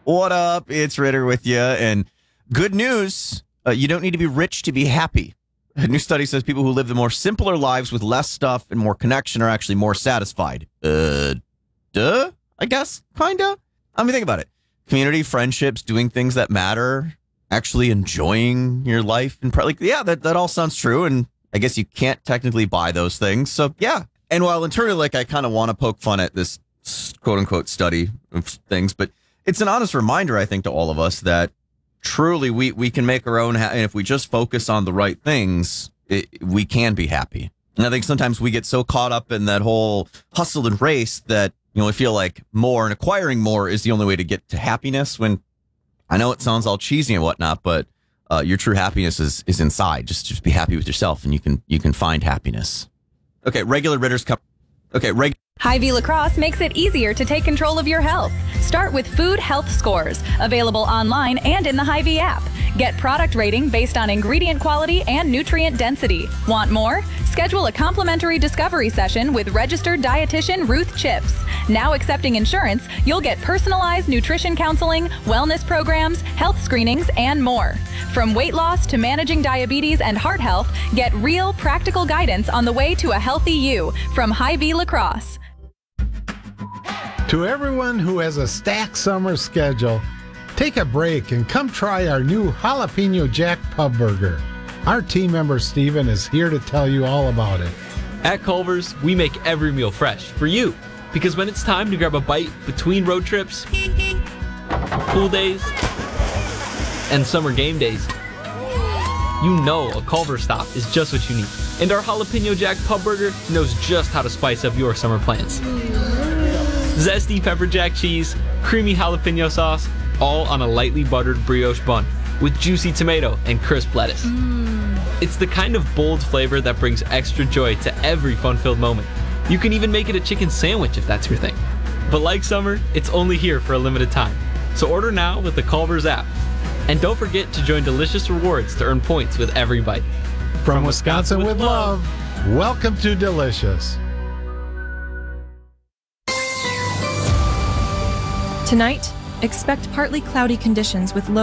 What up? It's Ritter with you. And good news, you don't need to be rich to be happy. A new study says people who live the more simpler lives with less stuff and more connection are actually more satisfied. I guess, kinda. I mean, think about it. Community, friendships, doing things that matter, actually enjoying your life. And that all sounds true. And I guess you can't technically buy those things. So, yeah. And while internally, I kind of want to poke fun at this quote unquote study of things, but it's an honest reminder, I think, to all of us that truly we can make our own. And if we just focus on the right things, we can be happy. And I think sometimes we get so caught up in that whole hustle and race that, we feel like more and acquiring more is the only way to get to happiness, when I know it sounds all cheesy and whatnot, but your true happiness is inside. Just be happy with yourself and you can find happiness. Okay, regular Ritter's Cup. Okay, Hy-Vee Lacrosse makes it easier to take control of your health. Start with Food Health Scores, available online and in the Hy-Vee app. Get product rating based on ingredient quality and nutrient density. Want more? Schedule a complimentary discovery session with registered dietitian Ruth Chips. Now accepting insurance, you'll get personalized nutrition counseling, wellness programs, health screenings, and more. From weight loss to managing diabetes and heart health, get real, practical guidance on the way to a healthy you from Hy-Vee Lacrosse. To everyone who has a stacked summer schedule, take a break and come try our new Jalapeno Jack Pub Burger. Our team member Steven is here to tell you all about it. At Culver's, we make every meal fresh for you. Because when it's time to grab a bite between road trips, pool days, and summer game days, you know a Culver's stop is just what you need. And our Jalapeno Jack Pub Burger knows just how to spice up your summer plans. Zesty pepper jack cheese, creamy jalapeno sauce, all on a lightly buttered brioche bun with juicy tomato and crisp lettuce. It's the kind of bold flavor that brings extra joy to every fun-filled moment. You can even make it a chicken sandwich if that's your thing. But like summer, it's only here for a limited time. So order now with the Culver's app. And don't forget to join Delicious Rewards to earn points with every bite. From Wisconsin with love, welcome to Delicious. Tonight, expect partly cloudy conditions with low